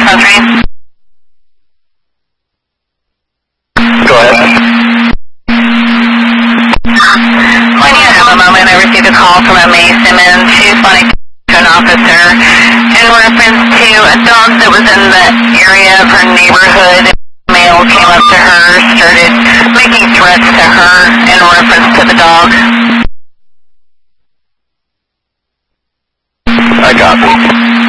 10-3. Go ahead. When you have a moment, I received a call from a May Simmons. She was wanting to an officer in reference to a dog that was in the area of her neighborhood. A male came up to her, started making threats to her in reference to the dog. I got it.